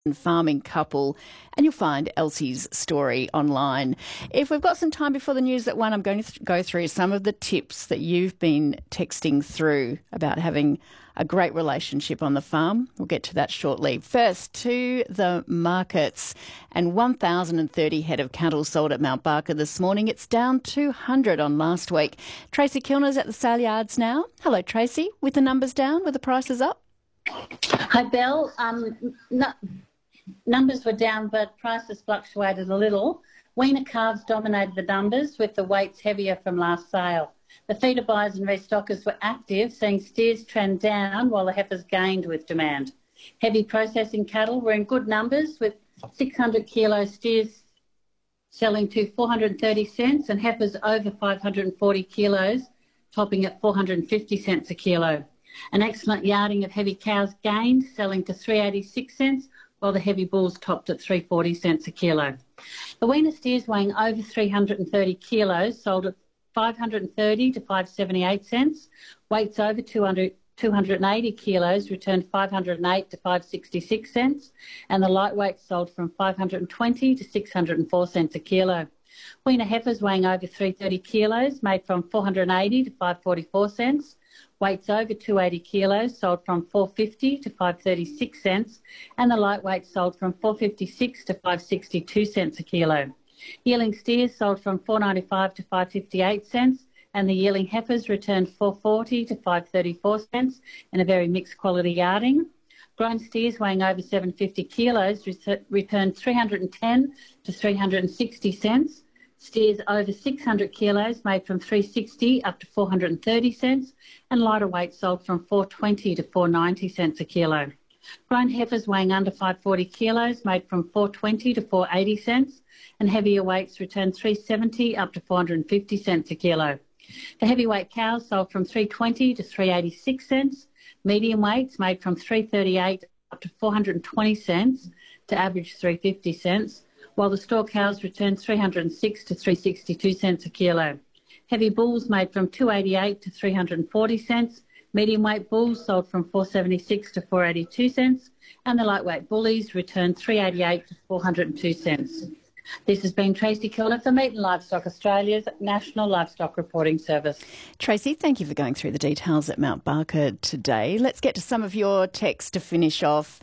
farming couple, and you'll find Elsie's story online. If we've got some time before the news at 1, I'm going to go through some of the tips that you've been texting through about having a great relationship on the farm. We'll get to that shortly. First, to the markets, and 1,030 head of cattle sold at Mount Barker this morning. It's down 200 on last week. Tracy Kilner's at the sale yards now. Hello, Tracy. With the numbers down, with the prices up? Hi, Belle. Numbers were down, but prices fluctuated a little. Weaner calves dominated the numbers, with the weights heavier from last sale. The feeder buyers and restockers were active, seeing steers trend down while the heifers gained with demand. Heavy processing cattle were in good numbers, with 600 kilo steers selling to 430 cents and heifers over 540 kilos topping at 450 cents a kilo. An excellent yarding of heavy cows gained, selling to 386 cents, while the heavy bulls topped at 340 cents a kilo. The weaner steers weighing over 330 kilos sold at 530 to 578 cents. Weights over 280 kilos returned 508 to 566 cents, and the lightweights sold from 520 to 604 cents a kilo. Weaner heifers weighing over 330 kilos made from 480 to 544 cents. Weights over 280 kilos sold from 450 to 536 cents, and the lightweight sold from 456 to 562 cents a kilo. Yearling steers sold from 495 to 558 cents, and the yearling heifers returned 440 to 534 cents in a very mixed quality yarding. Grown steers weighing over 750 kilos returned 310 to 360 cents. Steers over 600 kilos made from 360 up to 430 cents, and lighter weights sold from 420 to 490 cents a kilo. Grown heifers weighing under 540 kilos made from 420 to 480 cents, and heavier weights returned 370 up to 450 cents a kilo. The heavyweight cows sold from 320 to 386 cents. Medium weights made from 338 up to 420 cents to average 350 cents. While the store cows returned 306 to 362 cents a kilo. Heavy bulls made from 288 to 340 cents. Medium weight bulls sold from 476 to 482 cents, and the lightweight bullies returned 388 to 402 cents. This has been Tracy Kilner for Meat and Livestock Australia's National Livestock Reporting Service. Tracy, thank you for going through the details at Mount Barker today. Let's get to some of your texts to finish off.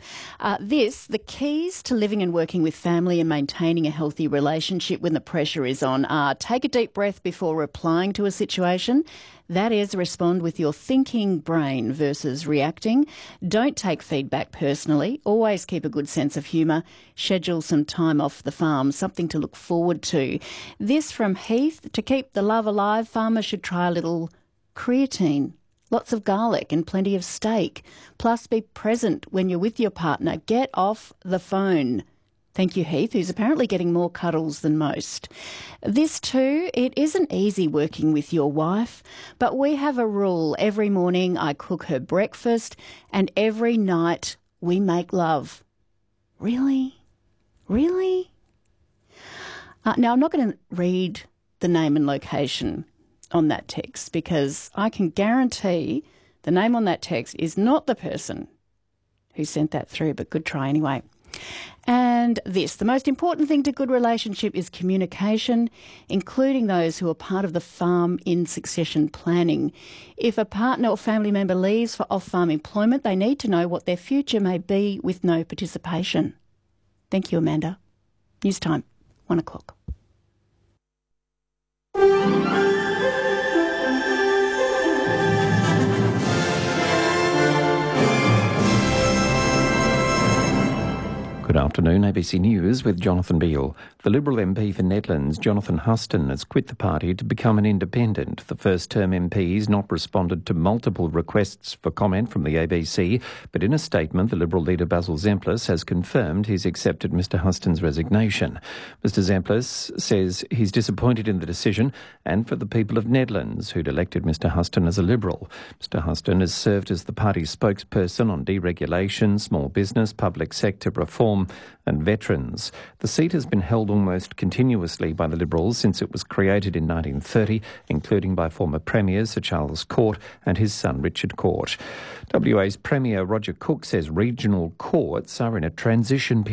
The keys to living and working with family and maintaining a healthy relationship when the pressure is on are: take a deep breath before replying to a situation. That is, respond with your thinking brain versus reacting. Don't take feedback personally. Always keep a good sense of humour. Schedule some time off the farm, something to look forward to. This from Heath: to keep the love alive, farmers should try a little creatine. Lots of garlic and plenty of steak. Plus, be present when you're with your partner. Get off the phone. Thank you, Heath, who's apparently getting more cuddles than most. This too: it isn't easy working with your wife, but we have a rule. Every morning I cook her breakfast, and every night we make love. Really? Really? Now, I'm not going to read the name and location on that text, because I can guarantee the name on that text is not the person who sent that through, but good try anyway. And this: the most important thing to good relationship is communication, including those who are part of the farm in succession planning. If a partner or family member leaves for off-farm employment, they need to know what their future may be with no participation. Thank you, Amanda. News time, 1 o'clock. Good afternoon, ABC News with Jonathan Beale. The Liberal MP for Nedlands, Jonathan Huston, has quit the party to become an independent. The first-term MP has not responded to multiple requests for comment from the ABC, but in a statement, the Liberal leader Basil Zemplis has confirmed he's accepted Mr Huston's resignation. Mr Zemplis says he's disappointed in the decision and for the people of Nedlands, who'd elected Mr Huston as a Liberal. Mr Huston has served as the party's spokesperson on deregulation, small business, public sector reform and veterans. The seat has been held almost continuously by the Liberals since it was created in 1930, including by former Premiers Sir Charles Court and his son Richard Court. WA's Premier Roger Cook says regional courts are in a transition period.